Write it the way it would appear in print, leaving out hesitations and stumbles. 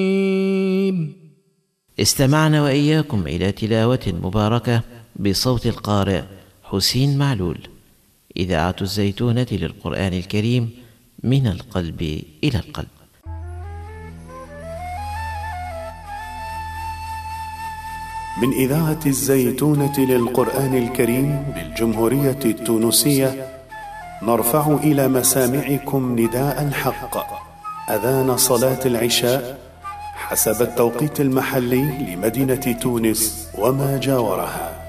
استمعنا وإياكم إلى تلاوة مباركة بصوت القارئ حسين معلول. إذاعة الزيتونة للقرآن الكريم، من القلب إلى القلب. من إذاعة الزيتونة للقرآن الكريم بالجمهورية التونسية، نرفع إلى مسامعكم نداء الحق، أذان صلاة العشاء حسب التوقيت المحلي لمدينة تونس وما جاورها.